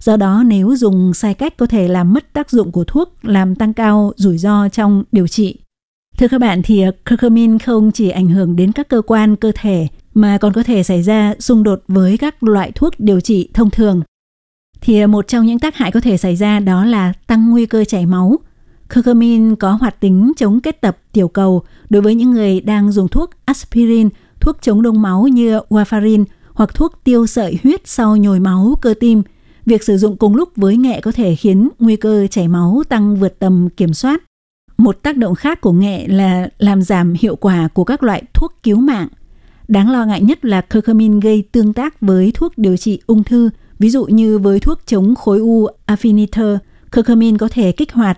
Do đó nếu dùng sai cách có thể làm mất tác dụng của thuốc, làm tăng cao rủi ro trong điều trị. Thưa các bạn, thì curcumin không chỉ ảnh hưởng đến các cơ quan cơ thể mà còn có thể xảy ra xung đột với các loại thuốc điều trị thông thường. Thì một trong những tác hại có thể xảy ra đó là tăng nguy cơ chảy máu. Curcumin có hoạt tính chống kết tập tiểu cầu đối với những người đang dùng thuốc aspirin, thuốc chống đông máu như warfarin hoặc thuốc tiêu sợi huyết sau nhồi máu cơ tim. Việc sử dụng cùng lúc với nghệ có thể khiến nguy cơ chảy máu tăng vượt tầm kiểm soát. Một tác động khác của nghệ là làm giảm hiệu quả của các loại thuốc cứu mạng. Đáng lo ngại nhất là curcumin gây tương tác với thuốc điều trị ung thư. Ví dụ như với thuốc chống khối u Afinitor, curcumin có thể kích hoạt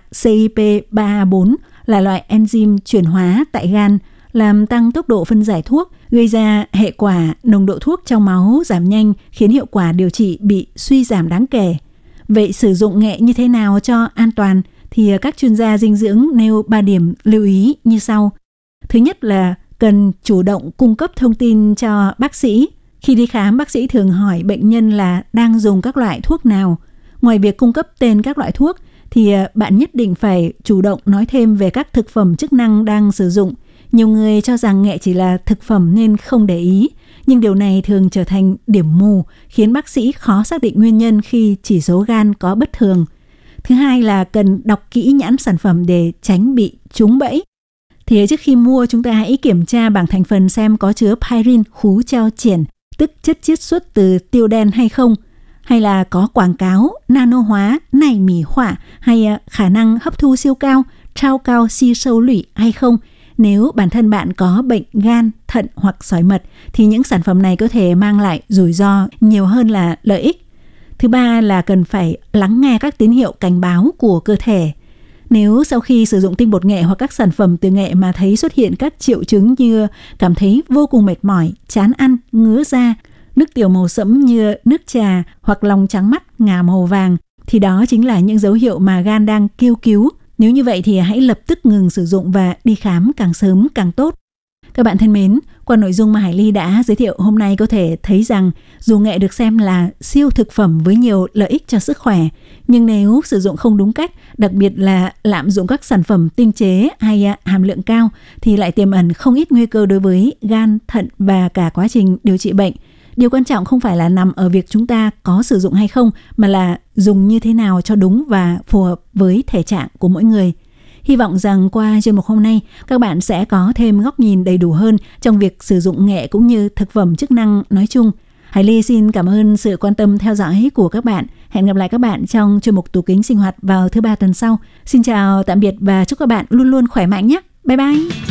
CYP3A4 là loại enzyme chuyển hóa tại gan, làm tăng tốc độ phân giải thuốc, gây ra hệ quả nồng độ thuốc trong máu giảm nhanh, khiến hiệu quả điều trị bị suy giảm đáng kể. Vậy sử dụng nghệ như thế nào cho an toàn? Thì các chuyên gia dinh dưỡng nêu 3 điểm lưu ý như sau. Thứ nhất là cần chủ động cung cấp thông tin cho bác sĩ. Khi đi khám, bác sĩ thường hỏi bệnh nhân là đang dùng các loại thuốc nào. Ngoài việc cung cấp tên các loại thuốc, thì bạn nhất định phải chủ động nói thêm về các thực phẩm chức năng đang sử dụng. Nhiều người cho rằng nghệ chỉ là thực phẩm nên không để ý, nhưng điều này thường trở thành điểm mù, khiến bác sĩ khó xác định nguyên nhân khi chỉ số gan có bất thường. Thứ hai là cần đọc kỹ nhãn sản phẩm để tránh bị trúng bẫy. Thì trước khi mua, chúng ta hãy kiểm tra bảng thành phần xem có chứa pyrin, khú treo triển, tức chất chiết xuất từ tiêu đen hay không, hay là có quảng cáo nano hóa, nảy mỉ họa hay khả năng hấp thu siêu cao, trao cao si sâu lủy hay không. Nếu bản thân bạn có bệnh gan, thận hoặc sỏi mật thì những sản phẩm này có thể mang lại rủi ro nhiều hơn là lợi ích. Thứ ba là cần phải lắng nghe các tín hiệu cảnh báo của cơ thể. Nếu sau khi sử dụng tinh bột nghệ hoặc các sản phẩm từ nghệ mà thấy xuất hiện các triệu chứng như cảm thấy vô cùng mệt mỏi, chán ăn, ngứa da, nước tiểu màu sẫm như nước trà hoặc lòng trắng mắt, ngà màu vàng, thì đó chính là những dấu hiệu mà gan đang kêu cứu. Nếu như vậy thì hãy lập tức ngừng sử dụng và đi khám càng sớm càng tốt. Các bạn thân mến, qua nội dung mà Hải Ly đã giới thiệu hôm nay có thể thấy rằng dù nghệ được xem là siêu thực phẩm với nhiều lợi ích cho sức khỏe, nhưng nếu sử dụng không đúng cách, đặc biệt là lạm dụng các sản phẩm tinh chế hay hàm lượng cao, thì lại tiềm ẩn không ít nguy cơ đối với gan, thận và cả quá trình điều trị bệnh. Điều quan trọng không phải là nằm ở việc chúng ta có sử dụng hay không, mà là dùng như thế nào cho đúng và phù hợp với thể trạng của mỗi người. Hy vọng rằng qua chuyên mục hôm nay, các bạn sẽ có thêm góc nhìn đầy đủ hơn trong việc sử dụng nghệ cũng như thực phẩm chức năng nói chung. Hải Ly xin cảm ơn sự quan tâm theo dõi của các bạn. Hẹn gặp lại các bạn trong chuyên mục Tủ Kính Sinh Hoạt vào thứ 3 tuần sau. Xin chào, tạm biệt và chúc các bạn luôn luôn khỏe mạnh nhé. Bye bye!